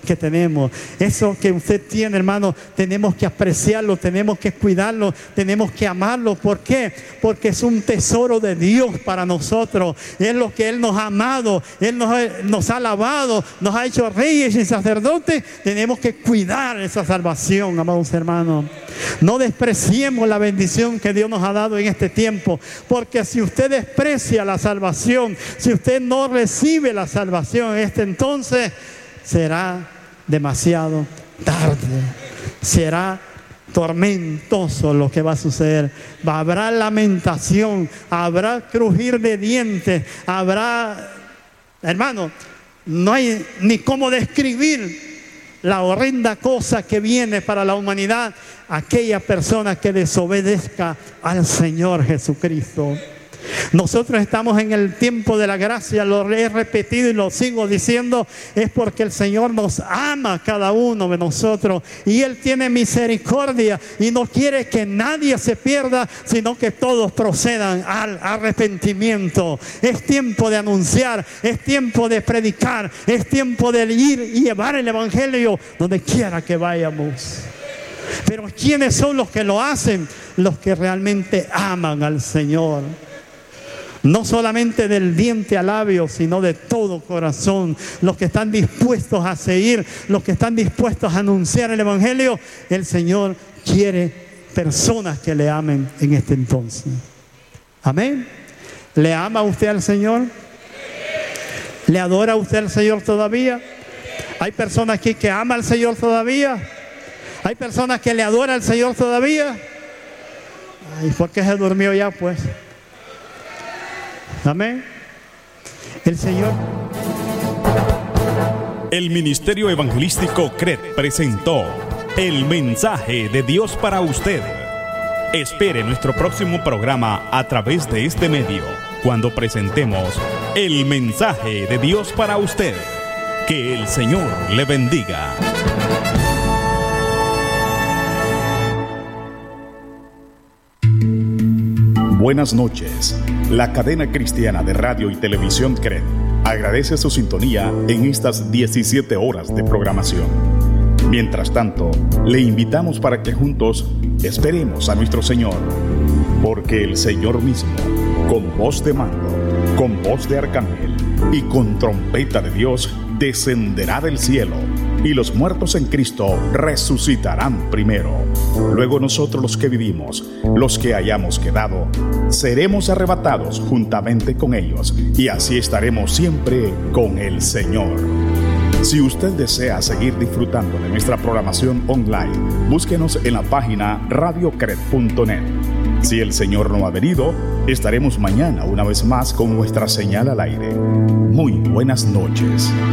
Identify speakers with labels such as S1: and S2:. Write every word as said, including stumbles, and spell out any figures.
S1: que tenemos. Eso que usted tiene, hermano, tenemos que apreciarlo, tenemos que cuidarlo, tenemos que amarlo. ¿Por qué? Porque es un tesoro de Dios para nosotros. Es lo que Él nos ha amado, Él nos ha, nos ha lavado, nos ha hecho reyes y sacerdotes. Tenemos que cuidar esa salvación, amados hermanos. No despreciemos la bendición que Dios nos ha dado en este tiempo, porque si usted desprecia la salvación, si usted no recibe la salvación en este entonces, será demasiado tarde, será tormentoso lo que va a suceder. Habrá lamentación, habrá crujir de dientes, habrá, hermano, no hay ni cómo describir la horrenda cosa que viene para la humanidad, aquella persona que desobedezca al Señor Jesucristo. Nosotros estamos en el tiempo de la gracia, lo he repetido y lo sigo diciendo, es porque el Señor nos ama a cada uno de nosotros y Él tiene misericordia y no quiere que nadie se pierda, sino que todos procedan al arrepentimiento. Es tiempo de anunciar, es tiempo de predicar, es tiempo de ir y llevar el Evangelio donde quiera que vayamos. Pero ¿quiénes son los que lo hacen? Los que realmente aman al Señor. No solamente del diente al labio, sino de todo corazón. Los que están dispuestos a seguir, los que están dispuestos a anunciar el Evangelio. El Señor quiere personas que le amen en este entonces. Amén. ¿Le ama usted al Señor? ¿Le adora usted al Señor todavía? ¿Hay personas aquí que aman al Señor todavía? ¿Hay personas que le adoran al Señor todavía? ¿Y por qué se durmió ya pues? Amén. El Señor.
S2: El Ministerio Evangelístico C R E T presentó el mensaje de Dios para usted. Espere nuestro próximo programa a través de este medio, cuando presentemos el mensaje de Dios para usted. Que el Señor le bendiga.
S3: Buenas noches. La cadena cristiana de radio y televisión C R E T agradece su sintonía en estas diecisiete horas de programación. Mientras tanto, le invitamos para que juntos esperemos a nuestro Señor, porque el Señor mismo, con voz de mando, con voz de arcángel y con trompeta de Dios, descenderá del cielo, y los muertos en Cristo resucitarán primero. Luego nosotros, los que vivimos, los que hayamos quedado, seremos arrebatados juntamente con ellos, y así estaremos siempre con el Señor. Si usted desea seguir disfrutando de nuestra programación online, búsquenos en la página radio cret punto net. Si el Señor no ha venido, estaremos mañana una vez más con nuestra señal al aire. Muy buenas noches.